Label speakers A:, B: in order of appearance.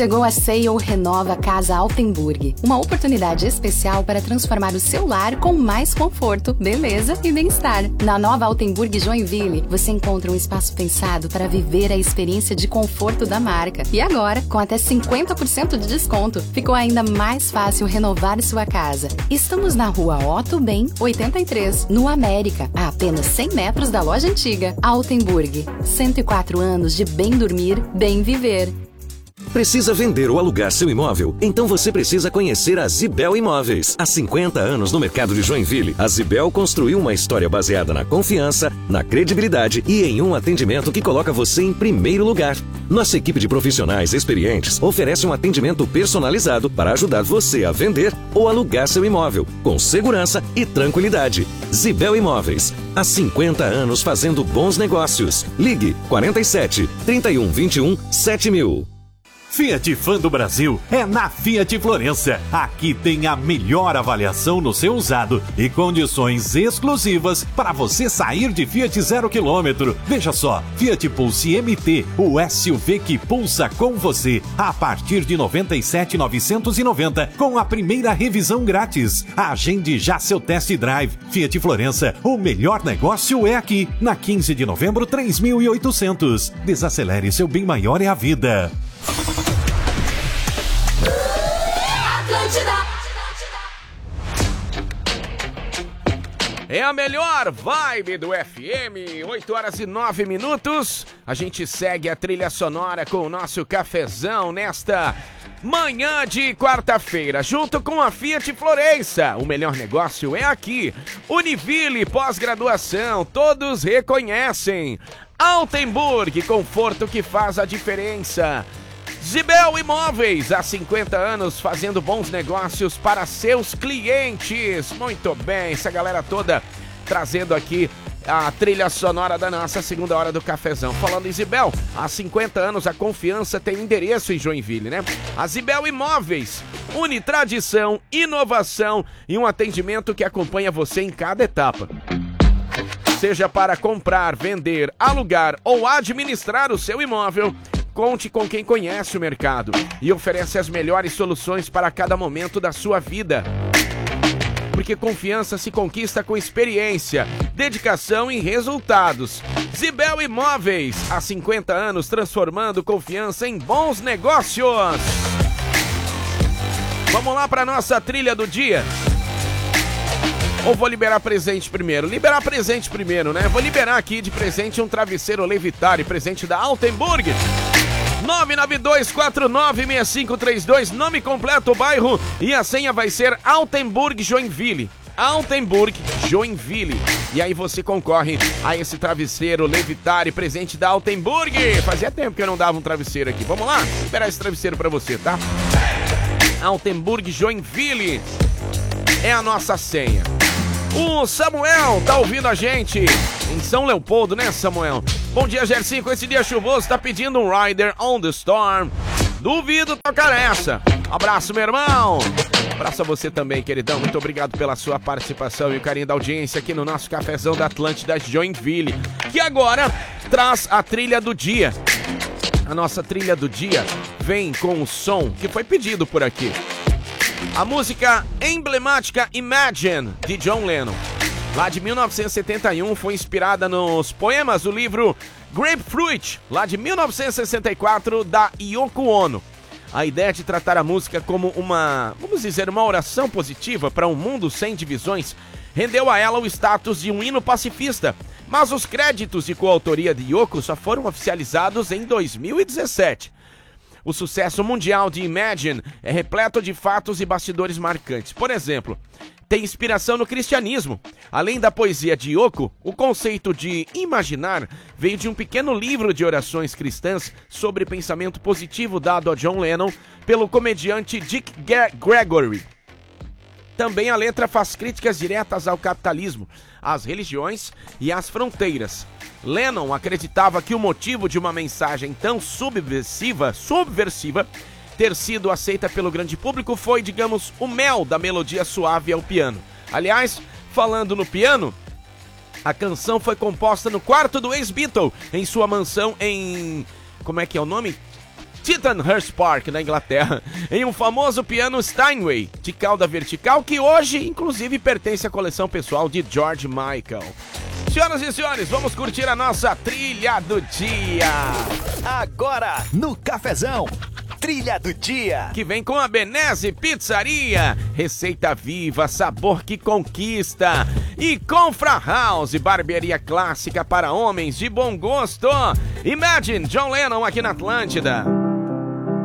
A: Chegou a Sale Renova Casa Altenburg, uma oportunidade especial para transformar o seu lar com mais conforto, beleza e bem-estar. Na nova Altenburg Joinville, você encontra um espaço pensado para viver a experiência de conforto da marca. E agora, com até 50% de desconto, ficou ainda mais fácil renovar sua casa. Estamos na rua Otto Ben, 83, no América, a apenas 100 metros da loja antiga. Altenburg, 104 anos de bem dormir, bem viver.
B: Precisa vender ou alugar seu imóvel? Então você precisa conhecer a Zibel Imóveis. Há 50 anos no mercado de Joinville, a Zibel construiu uma história baseada na confiança, na credibilidade e em um atendimento que coloca você em primeiro lugar. Nossa equipe de profissionais experientes oferece um atendimento personalizado para ajudar você a vender ou alugar seu imóvel, com segurança e tranquilidade. Zibel Imóveis. Há 50 anos fazendo bons negócios. Ligue 47 31 21 7000.
C: Fiat Fã do Brasil é na Fiat Florença. Aqui tem a melhor avaliação no seu usado e condições exclusivas para você sair de Fiat 0 km. Veja só, Fiat Pulse MT, o SUV que pulsa com você, a partir de R$ 97.990, com a primeira revisão grátis. Agende já seu test drive. Fiat Florença, o melhor negócio é aqui, na 15 de novembro 3800. Desacelere, seu bem maior é a vida.
D: É a melhor vibe do FM, 8 horas e 9 minutos. A gente segue a trilha sonora com o nosso cafezão nesta manhã de quarta-feira, junto com a Fiat Florença. O melhor negócio é aqui. Univille, pós-graduação, todos reconhecem. Altenburg, conforto que faz a diferença. Zibel Imóveis, há 50 anos fazendo bons negócios para seus clientes. Muito bem, essa galera toda trazendo aqui a trilha sonora da nossa segunda hora do cafezão. Falando em Zibel, há 50 anos a confiança tem endereço em Joinville, né? A Zibel Imóveis une tradição, inovação e um atendimento que acompanha você em cada etapa. Seja para comprar, vender, alugar ou administrar o seu imóvel, conte com quem conhece o mercado e oferece as melhores soluções para cada momento da sua vida. Porque confiança se conquista com experiência, dedicação e resultados. Zibel Imóveis, há 50 anos transformando confiança em bons negócios. Vamos lá para nossa trilha do dia. Ou vou liberar presente primeiro? Liberar presente primeiro, né? Vou liberar aqui de presente um travesseiro Levitare, presente da Altenburg. 992496532, nome completo, bairro e a senha vai ser Altenburg Joinville. Altenburg Joinville. E aí você concorre a esse travesseiro Levitare, presente da Altenburg. Fazia tempo que eu não dava um travesseiro aqui. Vamos lá? Vou liberar esse travesseiro pra você, tá? Altenburg Joinville é a nossa senha. O Samuel tá ouvindo a gente em São Leopoldo, né, Samuel? Bom dia, Gercinho. Com esse dia chuvoso, tá pedindo um Rider on the Storm. Duvido tocar essa. Abraço, meu irmão. Abraço a você também, queridão. Muito obrigado pela sua participação e o carinho da audiência aqui no nosso cafezão da Atlântida Joinville, que agora traz a trilha do dia. A nossa trilha do dia vem com o som que foi pedido por aqui. A música emblemática Imagine, de John Lennon, lá de 1971, foi inspirada nos poemas do livro Grapefruit, lá de 1964, da Yoko Ono. A ideia de tratar a música como uma oração positiva para um mundo sem divisões, rendeu a ela o status de um hino pacifista, mas os créditos de coautoria de Yoko só foram oficializados em 2017. O sucesso mundial de Imagine é repleto de fatos e bastidores marcantes. Por exemplo, tem inspiração no cristianismo. Além da poesia de Yoko, o conceito de imaginar veio de um pequeno livro de orações cristãs sobre pensamento positivo dado a John Lennon pelo comediante Dick Gregory. Também a letra faz críticas diretas ao capitalismo, às religiões e às fronteiras. Lennon acreditava que o motivo de uma mensagem tão subversiva ter sido aceita pelo grande público foi, digamos, o mel da melodia suave ao piano. Aliás, falando no piano, a canção foi composta no quarto do ex-Beatle, em sua mansão em... como é que é o nome? Tittenhurst Park, na Inglaterra, em um famoso piano Steinway de cauda vertical que hoje, inclusive, pertence à coleção pessoal de George Michael. Senhoras e senhores, vamos curtir a nossa trilha do dia.
E: Agora, no Cafezão, trilha do dia.
D: Que vem com a Benese Pizzaria, receita viva, sabor que conquista. E Confra House, barbearia clássica para homens de bom gosto. Imagine, John Lennon aqui na Atlântida.